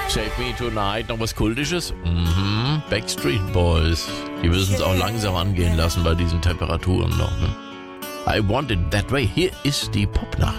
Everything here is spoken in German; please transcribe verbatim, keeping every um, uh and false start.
Save Me Tonight, noch was Kultisches? Mhm. Backstreet Boys. Die müssen es auch langsam angehen lassen bei diesen Temperaturen noch. Ne? I Want It That Way. Hier ist die Popnacht.